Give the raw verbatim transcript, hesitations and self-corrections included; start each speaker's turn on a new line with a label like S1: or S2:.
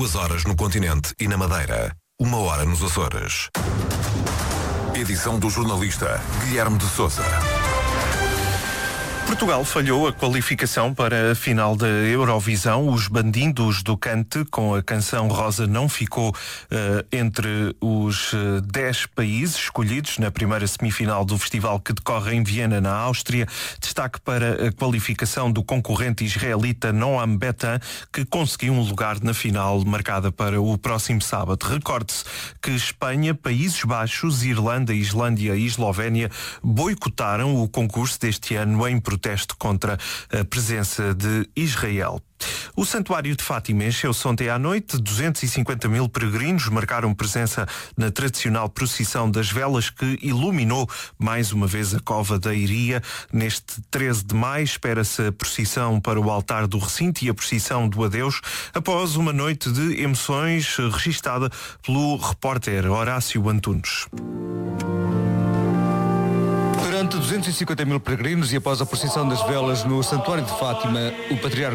S1: Duas horas no continente e na Madeira. Uma hora nos Açores. Edição do jornalista Guilherme de Sousa.
S2: Portugal falhou a qualificação para a final da Eurovisão. Os Bandidos do Cante, com a canção Rosa, não ficou uh, entre os dez países escolhidos na primeira semifinal do festival que decorre em Viena, na Áustria. Destaque para a qualificação do concorrente israelita Noam Betan, que conseguiu um lugar na final marcada para o próximo sábado. Recorde-se que Espanha, Países Baixos, Irlanda, Islândia e Eslovénia boicotaram o concurso deste ano em protesto contra a presença de Israel. O Santuário de Fátima encheu-se ontem à noite. duzentos e cinquenta mil peregrinos marcaram presença na tradicional procissão das velas que iluminou mais uma vez a Cova da Iria. Neste treze de maio espera-se a procissão para o altar do recinto e a procissão do adeus, após uma noite de emoções registada pelo repórter Horácio Antunes.
S3: Durante duzentos e cinquenta mil peregrinos e após a procissão das velas no Santuário de Fátima, o Patriarca